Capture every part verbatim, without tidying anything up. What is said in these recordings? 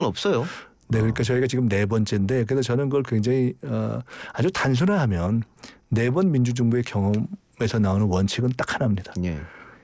없어요. 네, 그러니까 저희가 지금 네 번째인데, 그래서 저는 그걸 굉장히 어, 아주 단순화하면 네 번 민주정부의 경험에서 나오는 원칙은 딱 하나입니다. 예.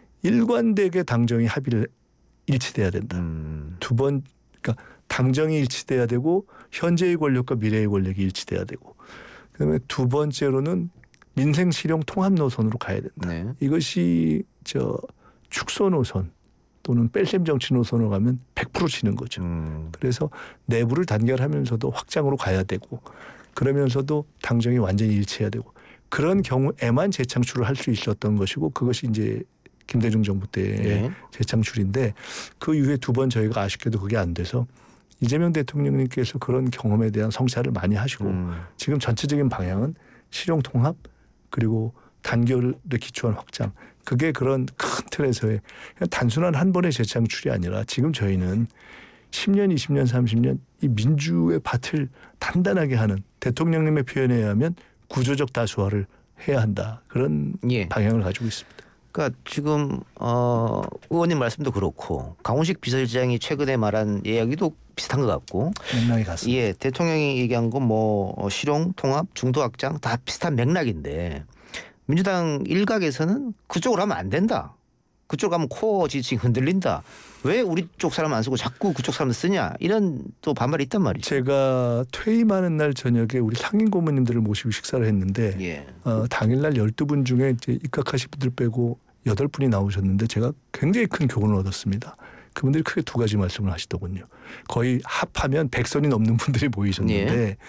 일관되게 당정이 합의를 일치돼야 된다. 음. 두 번, 그러니까 당정이 일치돼야 되고 현재의 권력과 미래의 권력이 일치돼야 되고, 그다음에 두 번째로는 민생 실용 통합 노선으로 가야 된다. 네. 이것이 저 축소 노선 또는 뺄셈 정치 노선으로 가면 백 퍼센트 지는 거죠. 음. 그래서 내부를 단결하면서도 확장으로 가야 되고, 그러면서도 당정이 완전히 일치해야 되고, 그런 경우에만 재창출을 할 수 있었던 것이고, 그것이 이제 김대중 정부 때의 네. 재창출인데, 그 이후에 두 번 저희가 아쉽게도 그게 안 돼서 이재명 대통령님께서 그런 경험에 대한 성찰을 많이 하시고 음. 지금 전체적인 방향은 실용 통합 그리고 단결에 기초한 확장, 그게 그런 큰 틀에서의 그냥 단순한 한 번의 재창출이 아니라 지금 저희는 십 년, 이십 년, 삼십 년 이 민주의 밭을 단단하게 하는, 대통령님의 표현에 의하면 구조적 다수화를 해야 한다, 그런 예. 방향을 가지고 있습니다. 그러니까 지금 어, 의원님 말씀도 그렇고 강훈식 비서실장이 최근에 말한 이야기도 비슷한 것 같고, 맥락이 같습니다. 예, 대통령이 얘기한 건 뭐 실용 통합, 중도 확장 다 비슷한 맥락인데 민주당 일각에서는 그쪽으로 하면 안 된다. 그쪽 가면 코어 지지층이 흔들린다. 왜 우리 쪽 사람 안 쓰고 자꾸 그쪽 사람 쓰냐, 이런 또 반발이 있단 말이죠. 제가 퇴임하는 날 저녁에 우리 상임 고모님들을 모시고 식사를 했는데 예. 어, 당일날 열두 분 중에 이제 입각하신 분들 빼고 여덟 분이 나오셨는데 제가 굉장히 큰 교훈을 얻었습니다. 그분들이 크게 두 가지 말씀을 하시더군요. 거의 합하면 백선이 넘는 분들이 모이셨는데, 예.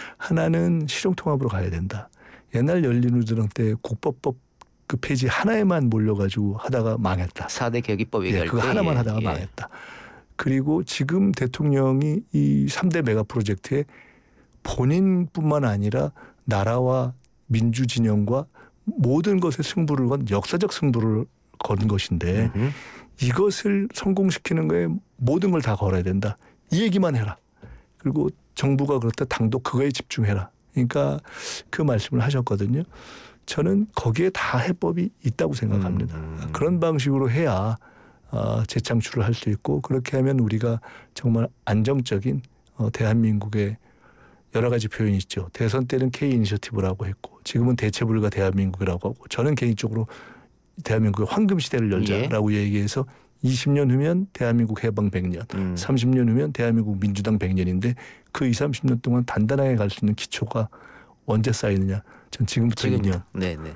하나는 실용통합으로 가야 된다. 옛날 열린우리당 때 국법법 그 폐지 하나에만 몰려가지고 하다가 망했다. 사 대 계기법 얘기할 예, 그거 때 하나만 예, 하다가 예. 망했다. 그리고 지금 대통령이 이 삼 대 메가 프로젝트에 본인뿐만 아니라 나라와 민주 진영과 모든 것에 승부를 건 역사적 승부를 건 것인데, 음흠. 이것을 성공시키는 거에 모든 걸 다 걸어야 된다. 이 얘기만 해라. 그리고 정부가 그렇다, 당도 그거에 집중해라. 그러니까 그 말씀을 하셨거든요. 저는 거기에 다 해법이 있다고 생각합니다. 음. 그런 방식으로 해야 어, 재창출을 할 수 있고, 그렇게 하면 우리가 정말 안정적인 어, 대한민국의 여러 가지 표현이 있죠. 대선 때는 K 이니셔티브라고 했고 지금은 대체불가 대한민국이라고 하고, 저는 개인적으로 대한민국의 황금 시대를 열자라고 예. 얘기해서 이십 년 후면 대한민국 해방 백 년, 음. 삼십 년 후면 대한민국 민주당 백 년인데 그 이삼십 년 동안 단단하게 갈 수 있는 기초가 언제 쌓이느냐? 전 지금부터 지금, 이 년. 네네.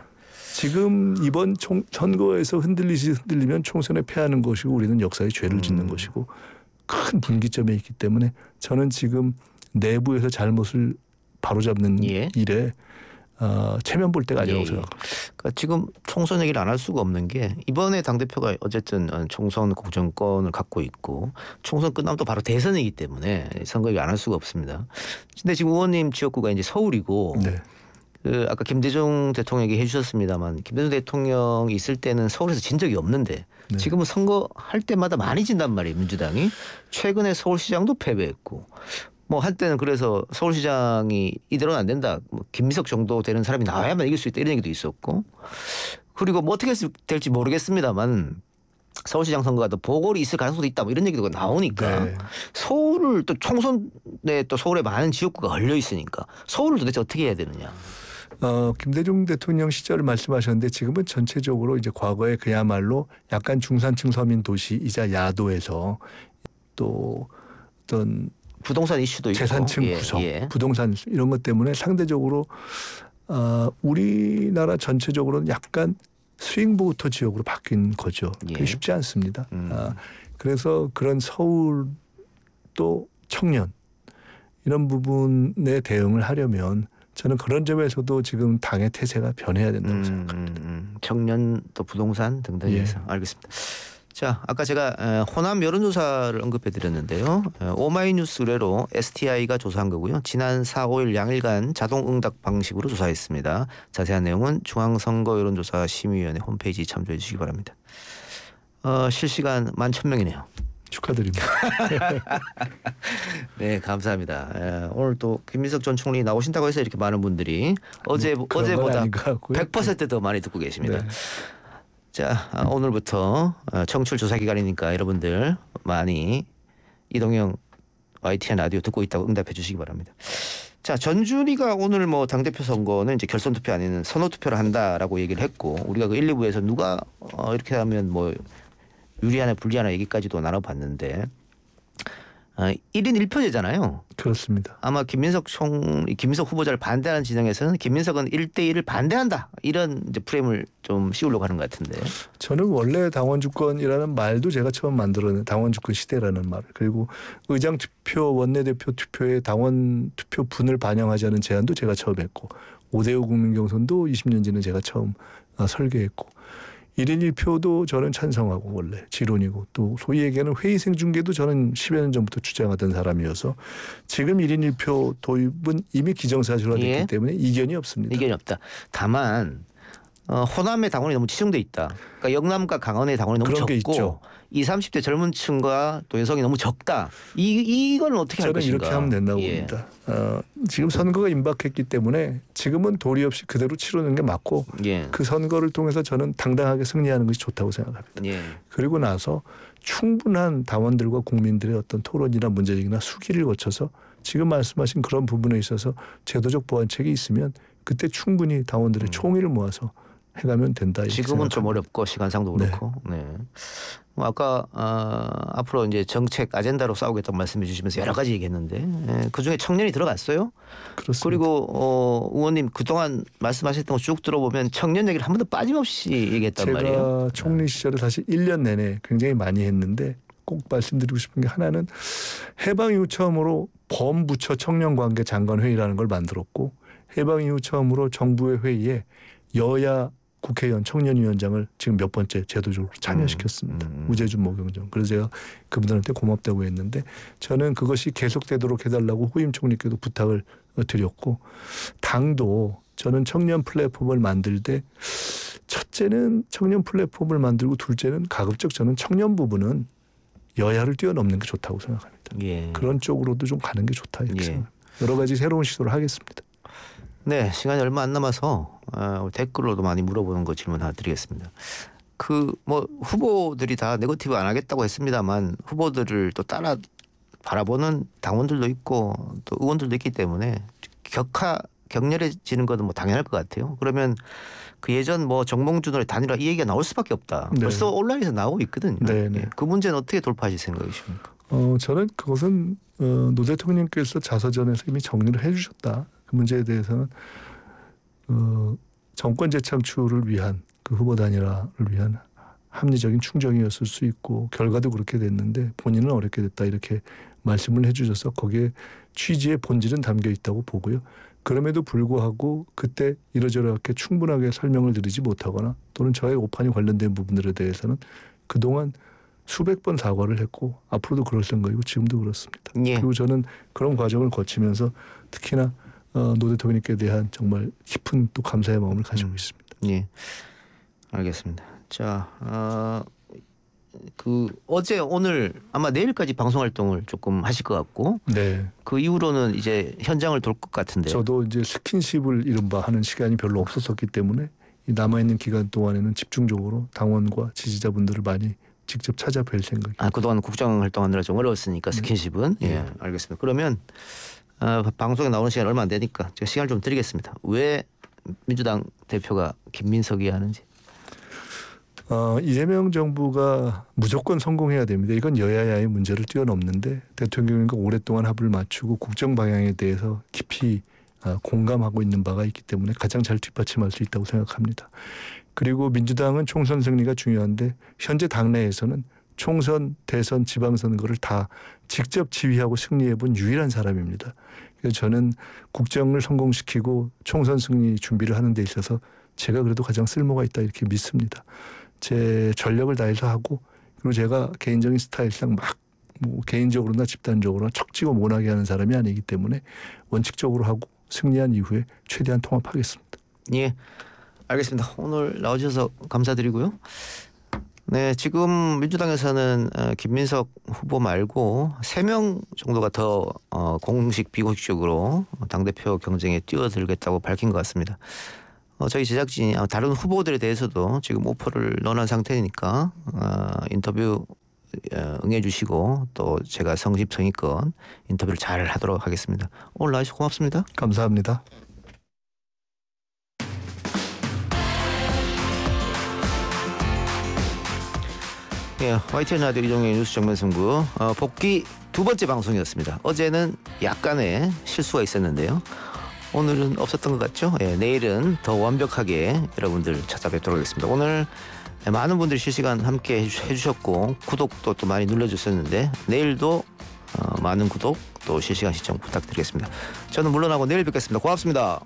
지금 이번 총, 선거에서 흔들리시 흔들리면 총선에 패하는 것이고 우리는 역사에 죄를 짓는 음. 것이고 큰 분기점에 있기 때문에 저는 지금 내부에서 잘못을 바로잡는 예. 일에 어, 체면 볼 때가 아니라고 예, 예. 생각합니다. 그러니까 지금 총선 얘기를 안 할 수가 없는 게, 이번에 당대표가 어쨌든 총선 공천권을 갖고 있고 총선 끝나면 또 바로 대선이기 때문에 선거 얘기 안 할 수가 없습니다. 근데 지금 의원님 지역구가 이제 서울이고 네. 그 아까 김대중 대통령 얘기해 주셨습니다만, 김대중 대통령이 있을 때는 서울에서 진 적이 없는데 네. 지금은 선거할 때마다 많이 진단 말이에요. 민주당이 최근에 서울시장도 패배했고, 뭐 한때는 그래서 서울시장이 이대로는 안 된다, 뭐 김미석 정도 되는 사람이 나와야만 이길 수 있다, 이런 얘기도 있었고, 그리고 뭐 어떻게 될지 모르겠습니다만 서울시장 선거가 또 보궐이 있을 가능성도 있다, 뭐 이런 얘기도 나오니까 네. 서울을 또 총선에 또 서울에 많은 지역구가 걸려 있으니까 서울을 도대체 어떻게 해야 되느냐. 어, 김대중 대통령 시절을 말씀하셨는데 지금은 전체적으로 이제 과거에 그야말로 약간 중산층 서민 도시이자 야도에서 또 어떤 부동산 이슈도 있고 재산층 예, 구성, 예. 부동산 이런 것 때문에 상대적으로 어, 우리나라 전체적으로는 약간 스윙보터 지역으로 바뀐 거죠. 그게 예. 쉽지 않습니다. 음. 아, 그래서 그런 서울 또 청년 이런 부분에 대응을 하려면 저는 그런 점에서도 지금 당의 태세가 변해야 된다고 음, 생각합니다. 음, 음. 청년 또 부동산 등등에서 예. 알겠습니다. 자, 아까 제가 호남 여론조사를 언급해 드렸는데요. 오마이뉴스 의뢰로 에스티아이가 조사한 거고요. 지난 사, 오일 양일간 자동응답 방식으로 조사했습니다. 자세한 내용은 중앙선거 여론조사 심의위원회 홈페이지 참조해 주시기 바랍니다. 어, 실시간 만 천 명이네요. 축하드립니다. 네, 감사합니다. 에, 오늘 또 김민석 전 총리 나오신다고 해서 이렇게 많은 분들이 어제 뭐 그런 건 어제보다 아닌 것 같고요. 백 퍼센트 더 많이 듣고 계십니다. 네. 자, 오늘부터 청출 조사 기간이니까 여러분들 많이 이동형 와이티엔 라디오 듣고 있다고 응답해 주시기 바랍니다. 자, 전준희가 오늘 뭐 당대표 선거는 이제 결선 투표 아니면 선호 투표를 한다라고 얘기를 했고 우리가 그 일, 이 부에서 누가 어 이렇게 하면 뭐 유리하나 불리하나 얘기까지도 나눠봤는데 어, 일 인 일 표제잖아요. 그렇습니다. 아마 김민석 총 김민석 후보자를 반대하는 진영에서는 김민석은 일 대 일을 반대한다 이런 이제 프레임을 좀 씌우려고 하는 것 같은데. 저는 원래 당원 주권이라는 말도 제가 처음 만들어낸 당원 주권 시대라는 말, 그리고 의장 투표, 원내대표 투표에 당원 투표 분을 반영하지 않은 제안도 제가 처음 했고 오 대 오 국민 경선도 이십 년 전에 제가 처음 어, 설계했고 일 인 일 표도 저는 찬성하고 원래 지론이고 또 소위 얘기하는 회의 생중계도 저는 십여 년 전부터 주장하던 사람이어서 지금 일 인 일 표 도입은 이미 기정사실화됐기 예. 때문에 이견이 없습니다. 이견이 없다. 다만 어, 호남의 당원이 너무 치중돼 있다. 그러니까 영남과 강원의 당원이 너무 그런 게 적고 있죠. 이십, 삼십 대 젊은 층과 또 여성이 너무 적다. 이 이거는 어떻게 할 저는 것인가. 이렇게 하면 된다고 예. 봅니다. 어, 지금 선거가 임박했기 때문에 지금은 도리 없이 그대로 치르는 게 맞고 예. 그 선거를 통해서 저는 당당하게 승리하는 것이 좋다고 생각합니다. 예. 그리고 나서 충분한 당원들과 국민들의 어떤 토론이나 문제제기나 수기를 거쳐서 지금 말씀하신 그런 부분에 있어서 제도적 보완책이 있으면 그때 충분히 당원들의 음. 총의를 모아서 해가면 된다. 이렇게 지금은 좀 생각합니다. 어렵고 시간상도 그렇고. 네. 뭐 아까 어, 앞으로 이제 정책 아젠다로 싸우겠다고 말씀해 주시면서 여러 가지 얘기했는데 예, 그 중에 청년이 들어갔어요. 그렇습니다. 그리고 어, 의원님 그동안 말씀하셨던 거 쭉 들어보면 청년 얘기를 한 번도 빠짐없이 얘기했단 제가 말이에요. 총리 시절에 사실 일 년 내내 굉장히 많이 했는데 꼭 말씀드리고 싶은 게 하나는 해방 이후 처음으로 범부처 청년관계 장관회의라는 걸 만들었고 해방 이후 처음으로 정부의 회의에 여야 국회의원 청년위원장을 지금 몇 번째 제도적으로 참여시켰습니다. 음, 음. 우재준 모경정. 그래서 제가 그분들한테 고맙다고 했는데 저는 그것이 계속되도록 해달라고 후임 총리께도 부탁을 드렸고 당도 저는 청년 플랫폼을 만들 때 첫째는 청년 플랫폼을 만들고 둘째는 가급적 저는 청년 부분은 여야를 뛰어넘는 게 좋다고 생각합니다. 예. 그런 쪽으로도 좀 가는 게 좋다 이렇게 예. 생각합니다. 여러 가지 새로운 시도를 하겠습니다. 네, 시간이 얼마 안 남아서 어, 댓글로도 많이 물어보는 거 질문 하나 드리겠습니다. 그 뭐 후보들이 다 네거티브 안 하겠다고 했습니다만 후보들을 또 따라 바라보는 당원들도 있고 또 의원들도 있기 때문에 격하 격렬해지는 것은 뭐 당연할 것 같아요. 그러면 그 예전 뭐 정몽준의 단일화 이 얘기가 나올 수밖에 없다. 네. 벌써 온라인에서 나오고 있거든요. 네, 네. 예, 그 문제는 어떻게 돌파하실 생각이십니까? 어, 저는 그것은 어, 노 대통령께서 자서전에서 이미 정리를 해주셨다. 그 문제에 대해서는 어, 정권 재창출을 위한 그 후보 단일화를 위한 합리적인 충정이었을 수 있고 결과도 그렇게 됐는데 본인은 어렵게 됐다 이렇게 말씀을 해주셔서 거기에 취지의 본질은 담겨 있다고 보고요. 그럼에도 불구하고 그때 이러저렇게 충분하게 설명을 드리지 못하거나 또는 저의 오판이 관련된 부분들에 대해서는 그동안 수백 번 사과를 했고 앞으로도 그럴 생각이고 지금도 그렇습니다. 예. 그리고 저는 그런 과정을 거치면서 특히나 어, 노 대통령께 대한 정말 깊은 또 감사의 마음을 가지고 음. 있습니다. 예, 알겠습니다. 자, 어, 그 어제 오늘 아마 내일까지 방송 활동을 조금 하실 것 같고 네. 그 이후로는 이제 현장을 돌 것 같은데. 저도 이제 스킨십을 이른바 하는 시간이 별로 없었었기 때문에 이 남아있는 기간 동안에는 집중적으로 당원과 지지자분들을 많이 직접 찾아뵐 생각입니다. 아, 그동안 국정 활동하느라 좀 어려웠으니까 스킨십은. 네. 예, 알겠습니다. 그러면 어, 방송에 나오는 시간 얼마 안 되니까 제가 시간을 좀 드리겠습니다. 왜 민주당 대표가 김민석이 하는지. 어, 이재명 정부가 무조건 성공해야 됩니다. 이건 여야야의 문제를 뛰어넘는데 대통령과 오랫동안 합을 맞추고 국정 방향에 대해서 깊이 어, 공감하고 있는 바가 있기 때문에 가장 잘 뒷받침할 수 있다고 생각합니다. 그리고 민주당은 총선 승리가 중요한데 현재 당내에서는 총선, 대선, 지방선거를 다 직접 지휘하고 승리해 본 유일한 사람입니다. 그래서 저는 국정을 성공시키고 총선 승리 준비를 하는 데 있어서 제가 그래도 가장 쓸모가 있다 이렇게 믿습니다. 제 전력을 다해서 하고 그리고 제가 개인적인 스타일상 막 뭐 개인적으로나 집단적으로나 척지고 못하게 하는 사람이 아니기 때문에 원칙적으로 하고 승리한 이후에 최대한 통합하겠습니다. 예, 알겠습니다. 오늘 나오셔서 감사드리고요. 네, 지금 민주당에서는 김민석 후보 말고 세 명 정도가 더 공식 비공식적으로 당대표 경쟁에 뛰어들겠다고 밝힌 것 같습니다. 어, 저희 제작진이 다른 후보들에 대해서도 지금 오퍼를 넣어놓은 상태니까 어, 인터뷰 응해주시고 또 제가 성심성의껏 인터뷰를 잘 하도록 하겠습니다. 오늘 나와주셔서 고맙습니다. 감사합니다. 예, 와이티엔 라디오 이종의 뉴스 정면 승부 어, 복귀 두 번째 방송이었습니다. 어제는 약간의 실수가 있었는데요. 오늘은 없었던 것 같죠? 예, 내일은 더 완벽하게 여러분들 찾아뵙도록 하겠습니다. 오늘 많은 분들이 실시간 함께 해주셨고 구독도 또 많이 눌러주셨는데 내일도 어, 많은 구독 또 실시간 시청 부탁드리겠습니다. 저는 물러나고 내일 뵙겠습니다. 고맙습니다.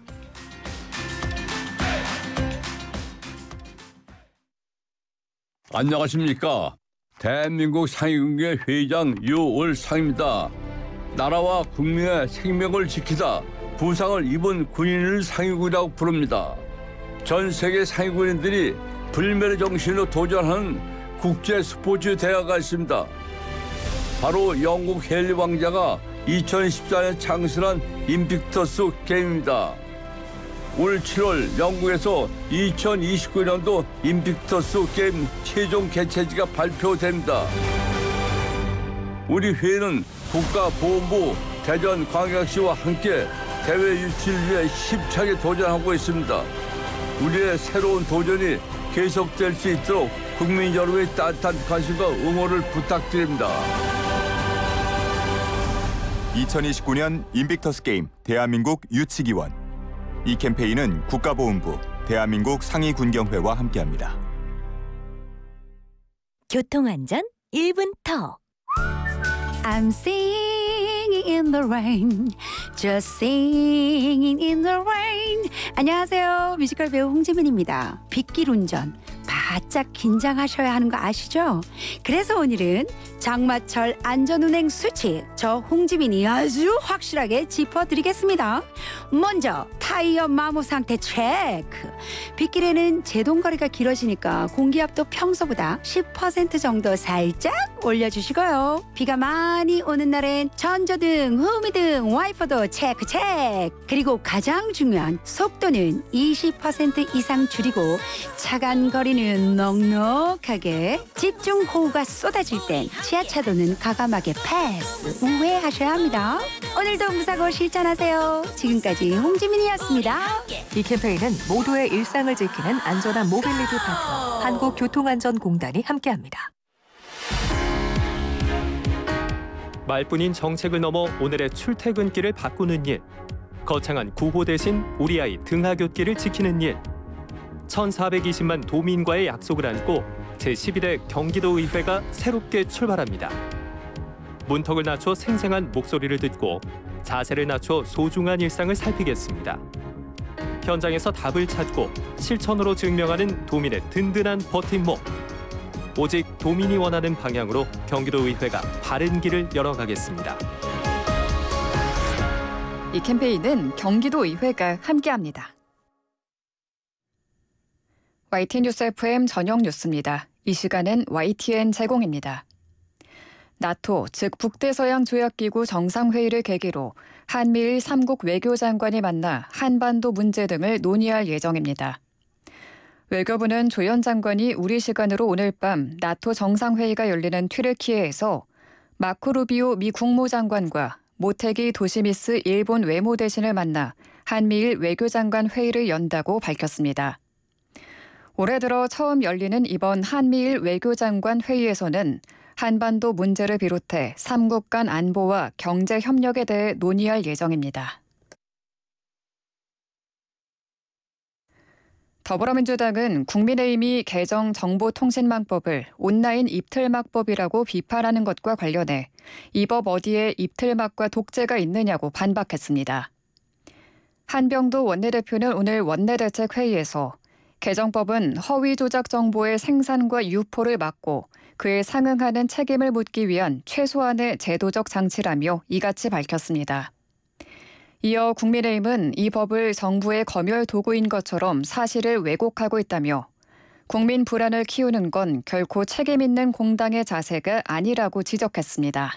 안녕하십니까. 대한민국 상위군계 회장 유월상입니다. 나라와 국민의 생명을 지키다 부상을 입은 군인을 상위군이라고 부릅니다. 전 세계 상위군인들이 불멸의 정신으로 도전하는 국제 스포츠 대회가 있습니다. 바로 영국 헨리 왕자가 이천십사 년 창설한 인빅터스 게임입니다. 올 칠월 영국에서 이천이십구 년도 인빅터스 게임 최종 개최지가 발표됩니다. 우리 회는 국가보훈부 대전광역시와 함께 대회 유치를 위해 힘차게 도전하고 있습니다. 우리의 새로운 도전이 계속될 수 있도록 국민 여러분의 따뜻한 관심과 응원을 부탁드립니다. 이천이십구 년 인빅터스 게임 대한민국 유치기원. 이 캠페인은 국가보훈부, 대한민국 상위군경회와 함께합니다. 교통안전 일 분 더. I'm singing in the rain, just singing in the rain. 안녕하세요. 뮤지컬 배우 홍지민입니다. 빗길 운전 바짝 긴장하셔야 하는 거 아시죠? 그래서 오늘은 장마철 안전운행 수칙 저 홍지민이 아주 확실하게 짚어드리겠습니다. 먼저 타이어 마모 상태 체크. 빗길에는 제동거리가 길어지니까 공기압도 평소보다 십 퍼센트 정도 살짝 올려주시고요. 비가 많이 오는 날엔 전조등, 후미등, 와이퍼도 체크 체크. 그리고 가장 중요한 속도는 이십 퍼센트 이상 줄이고 차간 거리는 넉넉하게, 집중 호우가 쏟아질 땐 지하차도는 과감하게 패스, 우회하셔야 합니다. 오늘도 무사고 실천하세요. 지금까지 홍지민이었습니다. 이 캠페인은 모두의 일상을 지키는 안전한 모빌리티 파트너 한국교통안전공단이 함께합니다. 말뿐인 정책을 넘어 오늘의 출퇴근길을 바꾸는 일. 거창한 구호 대신 우리 아이 등하굣길을 지키는 일. 천사백이십만 도민과의 약속을 안고 제십일 회 경기도의회가 새롭게 출발합니다. 문턱을 낮춰 생생한 목소리를 듣고 자세를 낮춰 소중한 일상을 살피겠습니다. 현장에서 답을 찾고 실천으로 증명하는 도민의 든든한 버팀목. 오직 도민이 원하는 방향으로 경기도의회가 바른 길을 열어가겠습니다. 이 캠페인은 경기도의회가 함께합니다. 와이티엔 뉴스 에프엠 저녁 뉴스입니다. 이 시간은 와이티엔 제공입니다. 나토, 즉 북대서양 조약기구 정상회의를 계기로 한미일 삼국 외교장관이 만나 한반도 문제 등을 논의할 예정입니다. 외교부는 조현 장관이 우리 시간으로 오늘 밤 나토 정상회의가 열리는 튀르키예에서 마코 루비오 미 국무장관과 모테기 도시미스 일본 외무대신을 만나 한미일 외교장관 회의를 연다고 밝혔습니다. 올해 들어 처음 열리는 이번 한미일 외교장관 회의에서는 한반도 문제를 비롯해 삼국 간 안보와 경제 협력에 대해 논의할 예정입니다. 더불어민주당은 국민의힘이 개정 정보통신망법을 온라인 입틀막법이라고 비판하는 것과 관련해 이 법 어디에 입틀막과 독재가 있느냐고 반박했습니다. 한병도 원내대표는 오늘 원내대책회의에서 개정법은 허위 조작 정보의 생산과 유포를 막고 그에 상응하는 책임을 묻기 위한 최소한의 제도적 장치라며 이같이 밝혔습니다. 이어 국민의힘은 이 법을 정부의 검열 도구인 것처럼 사실을 왜곡하고 있다며 국민 불안을 키우는 건 결코 책임 있는 공당의 자세가 아니라고 지적했습니다.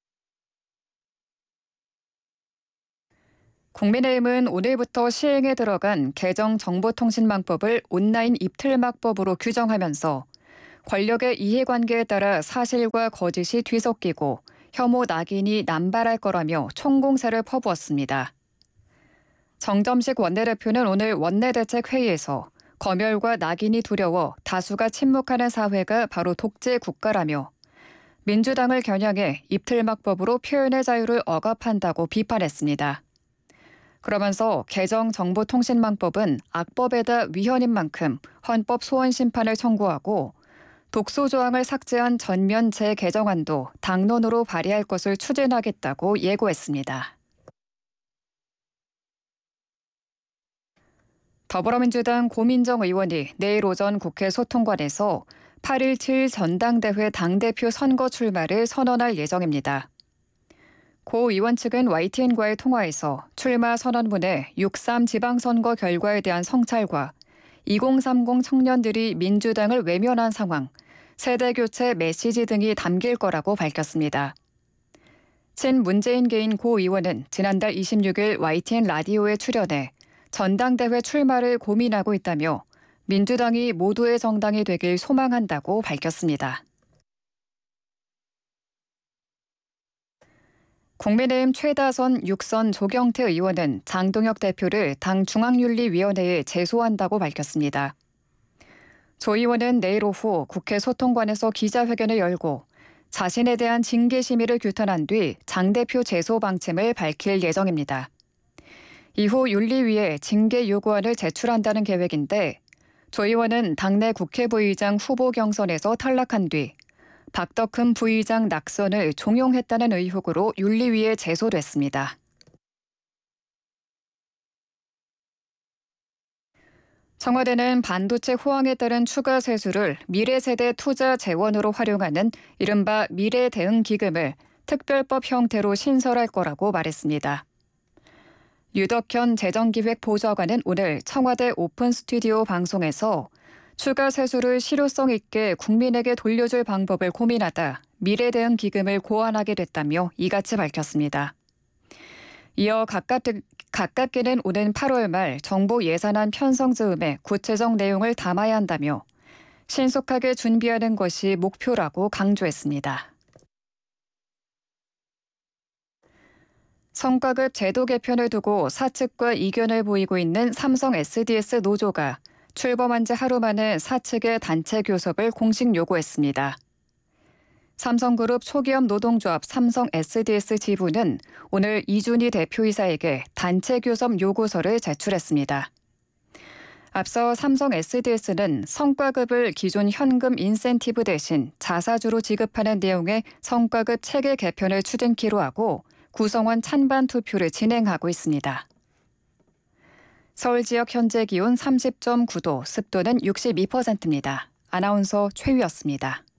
국민의힘은 오늘부터 시행에 들어간 개정 정보통신망법을 온라인 입틀막법으로 규정하면서 권력의 이해관계에 따라 사실과 거짓이 뒤섞이고 혐오 낙인이 남발할 거라며 총공세를 퍼부었습니다. 정점식 원내대표는 오늘 원내대책회의에서 검열과 낙인이 두려워 다수가 침묵하는 사회가 바로 독재 국가라며 민주당을 겨냥해 입틀막법으로 표현의 자유를 억압한다고 비판했습니다. 그러면서 개정 정보통신망법은 악법에다 위헌인 만큼 헌법 소원 심판을 청구하고 독소 조항을 삭제한 전면 재개정안도 당론으로 발의할 것을 추진하겠다고 예고했습니다. 더불어민주당 고민정 의원이 내일 오전 국회 소통관에서 팔 일칠 전당대회 당대표 선거 출마를 선언할 예정입니다. 고 의원 측은 와이티엔과의 통화에서 출마 선언문에 육삼 지방선거 결과에 대한 성찰과 이공삼공 청년들이 민주당을 외면한 상황, 세대교체 메시지 등이 담길 거라고 밝혔습니다. 친문재인계인 고 의원은 지난달 이십육일 와이티엔 라디오에 출연해 전당대회 출마를 고민하고 있다며 민주당이 모두의 정당이 되길 소망한다고 밝혔습니다. 국민의힘 최다선 육선 조경태 의원은 장동혁 대표를 당 중앙윤리위원회에 제소한다고 밝혔습니다. 조 의원은 내일 오후 국회 소통관에서 기자회견을 열고 자신에 대한 징계 심의를 규탄한 뒤 장 대표 제소 방침을 밝힐 예정입니다. 이후 윤리위에 징계 요구안을 제출한다는 계획인데 조 의원은 당내 국회부의장 후보 경선에서 탈락한 뒤 박덕흠 부의장 낙선을 종용했다는 의혹으로 윤리위에 제소됐습니다. 청와대는 반도체 호황에 따른 추가 세수를 미래세대 투자 재원으로 활용하는 이른바 미래대응기금을 특별법 형태로 신설할 거라고 말했습니다. 유덕현 재정기획보좌관은 오늘 청와대 오픈 스튜디오 방송에서 추가 세수를 실효성 있게 국민에게 돌려줄 방법을 고민하다 미래대응 기금을 고안하게 됐다며 이같이 밝혔습니다. 이어 가깝, 가깝게는 오는 팔월 말 정부 예산안 편성 즈음에 구체적 내용을 담아야 한다며 신속하게 준비하는 것이 목표라고 강조했습니다. 성과급 제도 개편을 두고 사측과 이견을 보이고 있는 삼성 에스디에스 노조가 출범한 지 하루 만에 사측의 단체 교섭을 공식 요구했습니다. 삼성그룹 초기업 노동조합 삼성 에스디에스 지부는 오늘 이준희 대표이사에게 단체 교섭 요구서를 제출했습니다. 앞서 삼성 에스디에스는 성과급을 기존 현금 인센티브 대신 자사주로 지급하는 내용의 성과급 체계 개편을 추진키로 하고 구성원 찬반 투표를 진행하고 있습니다. 서울 지역 현재 기온 삼십 점 구 도, 습도는 육십이 퍼센트입니다. 아나운서 최유였습니다.